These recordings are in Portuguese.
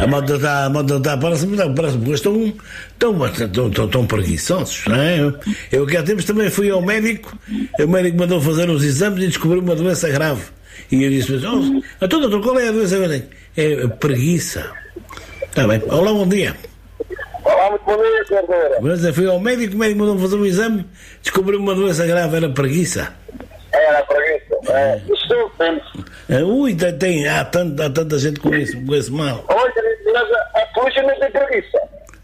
A moda está, parece-me tão preguiçosos, não é? Eu que há tempos também fui ao médico, o médico mandou fazer uns exames e descobriu uma doença grave. E eu disse, doutor, qual é a doença? É preguiça. Está bem, olá, bom dia. Olá, muito bom dia, senhor. Mas eu fui ao médico, o médico mandou fazer um exame, descobriu uma doença grave, era preguiça. Era preguiça, isto há tanta gente com esse mal. Olha, mas a polícia não tem preguiça.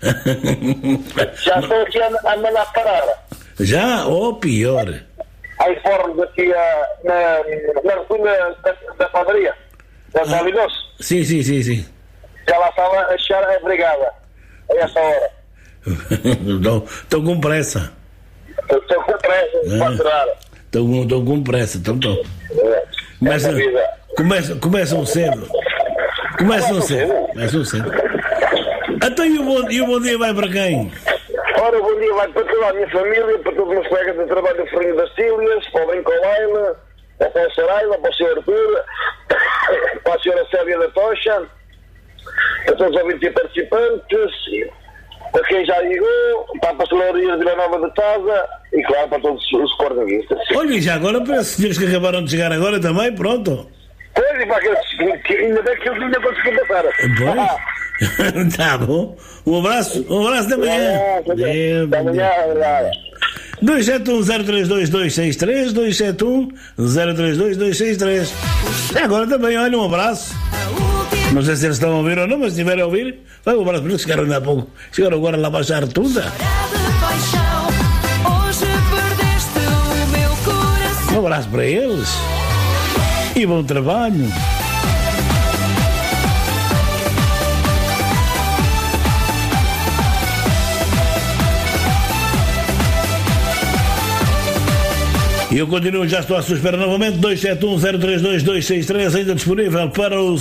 Já estão aqui a mandar parar. Já? Ou pior. Há informes aqui na rotunda da padaria, da Salinos. Sim. Já lá estava a achar a brigada, a essa hora. Estou com pressa. Estou com pressa, para tirar. Estou com pressa, então. Mas começam cedo. Começam cedo. Então e o bom dia vai para quem? Ora, o bom dia vai para toda a minha família, para todos os meus colegas de trabalho do Ferrinho das Tílias, para o Brinco Laila, para o Saraila, para o Sr. Artur, para a Sra. Célia da Tocha, para todos os ouvintes e participantes, para quem já ligou, para a Pastelaria de Vila Nova de Taza e, claro, para todos os cordovistas. Olha, e já agora para esses senhores que acabaram de chegar agora também, pronto. Pois, e para aqueles que ainda bem que eu ainda consegui passar. Pois. Tá bom. Um abraço da manhã. Da manhã, 271-032-263, 271-032-263. Agora também, olha, um abraço. Não sei se eles estão a ouvir ou não, mas se estiverem a ouvir, vai um abraço para eles que chegaram ainda há pouco. Chegaram agora lá para a rotunda. Um abraço para eles. E bom trabalho. E eu continuo, já estou à sua espera novamente. 271-032-263, ainda disponível para os